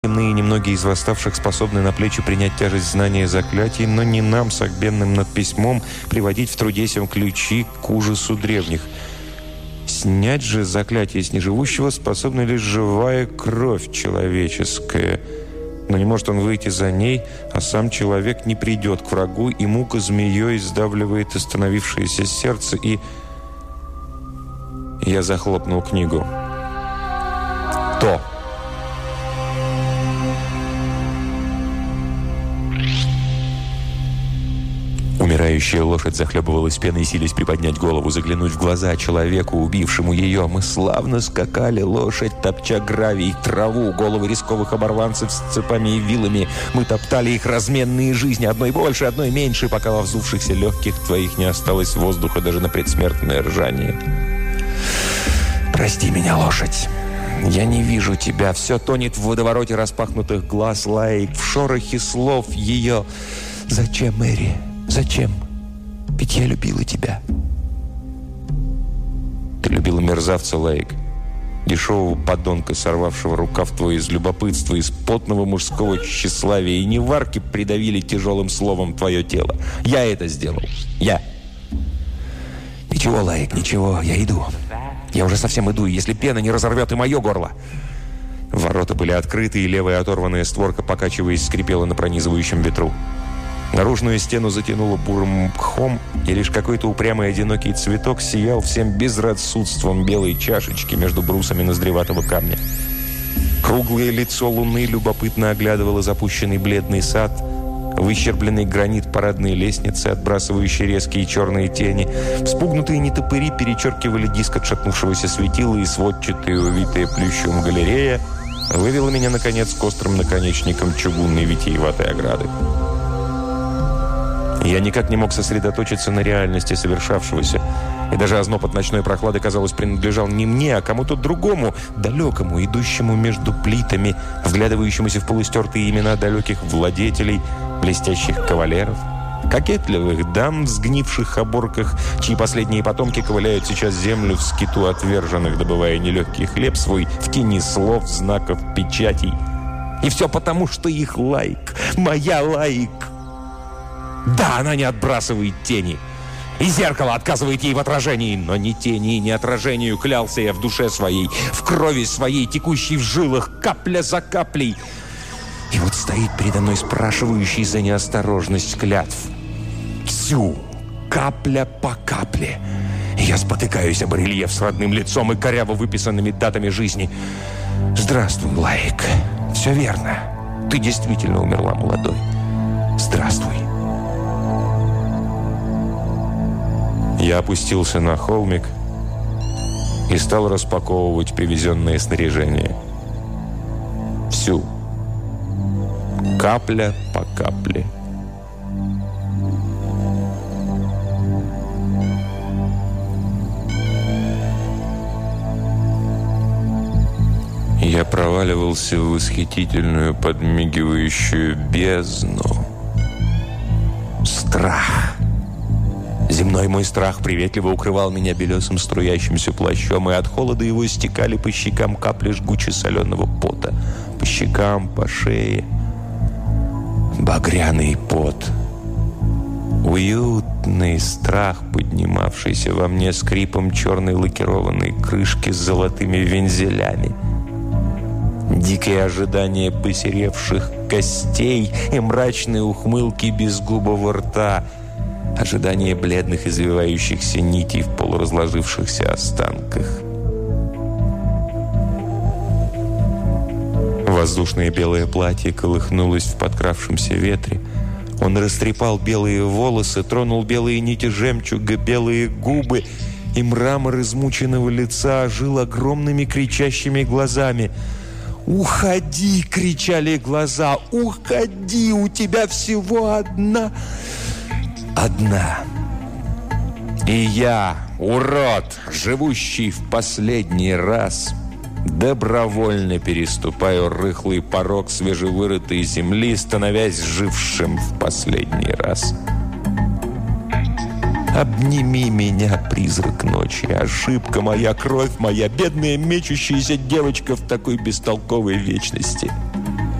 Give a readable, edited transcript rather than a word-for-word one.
Иные немногие из восставших способны на плечи принять тяжесть знания заклятий, но не нам, согбенным над письмом, приводить в труде сем ключи к ужасу древних. Снять же заклятие с неживущего способна лишь живая кровь человеческая. Но не может он выйти за ней, а сам человек не придет к врагу, и мука змеей сдавливает остановившееся сердце, и... Я захлопнул книгу. То. Умирающая лошадь захлебывалась пеной, силясь приподнять голову, заглянуть в глаза человеку, убившему ее. Мы славно скакали, лошадь, топча гравий, траву, головы рисковых оборванцев с цепами и вилами. Мы топтали их разменные жизни, одной больше, одной меньше, пока во вздувшихся легких твоих не осталось воздуха даже на предсмертное ржание. Прости меня, лошадь. Я не вижу тебя. Все тонет в водовороте распахнутых глаз Лаик, в шорохе слов ее. Зачем, Мэри? Зачем? Ведь я любила тебя. Ты любила мерзавца, Лаик. Дешевого подонка, сорвавшего рукав твой из любопытства, из потного мужского тщеславия. И не варки придавили тяжелым словом твое тело. Я это сделал. Я. Ничего, Лаик, ничего. Я иду. Я уже совсем иду, если пена не разорвет и мое горло. Ворота были открыты, и левая оторванная створка, покачиваясь, скрипела на пронизывающем ветру. Наружную стену затянуло бурым мхом, и лишь какой-то упрямый одинокий цветок сиял всем безрассудством белой чашечки между брусами ноздреватого камня. Круглое лицо луны любопытно оглядывало запущенный бледный сад, выщербленный гранит парадной лестницы, отбрасывающий резкие черные тени. Вспугнутые нетопыри перечеркивали диск отшатнувшегося светила, и сводчатая, увитая плющом галерея вывела меня, наконец, к острым наконечникам чугунной витиеватой ограды. Я никак не мог сосредоточиться на реальности совершавшегося. И даже озноб от ночной прохлады, казалось, принадлежал не мне, а кому-то другому, далекому, идущему между плитами, вглядывающемуся в полустертые имена далеких владетелей, блестящих кавалеров, кокетливых дам в сгнивших оборках, чьи последние потомки ковыляют сейчас землю в скиту отверженных, добывая нелегкий хлеб свой в тени слов, знаков, печатей. И все потому, что их Лаик, моя Лаик. Да, она не отбрасывает тени. И зеркало отказывает ей в отражении. Но ни тени, ни отражению клялся я в душе своей, в крови своей, текущей в жилах, капля за каплей. И вот стоит передо мной спрашивающий за неосторожность клятв. Всю, капля по капле. И я спотыкаюсь об рельеф с родным лицом и коряво выписанными датами жизни. Здравствуй, Лаик. Все верно. Ты действительно умерла молодой. Здравствуй. Я опустился на холмик и стал распаковывать привезенное снаряжение. Всю. Капля по капле. Я проваливался в восхитительную подмигивающую бездну. Страх. Земной мой страх приветливо укрывал меня белесым струящимся плащом, и от холода его стекали по щекам капли жгуче-соленого пота. По щекам, по шее. Багряный пот. Уютный страх, поднимавшийся во мне скрипом черной лакированной крышки с золотыми вензелями. Дикое ожидание посеревших костей и мрачные ухмылки безгубого рта. Ожидание бледных извивающихся нитей в полуразложившихся останках. Воздушное белое платье колыхнулось в подкравшемся ветре. Он растрепал белые волосы, тронул белые нити жемчуга, белые губы, и мрамор измученного лица ожил огромными кричащими глазами. «Уходи!» — кричали глаза. «Уходи! У тебя всего одна!» Одна. И я, урод, живущий в последний раз, добровольно переступаю рыхлый порог свежевырытой земли, становясь жившим в последний раз. Обними меня, призрак ночи, ошибка моя, кровь моя, бедная мечущаяся девочка в такой бестолковой вечности.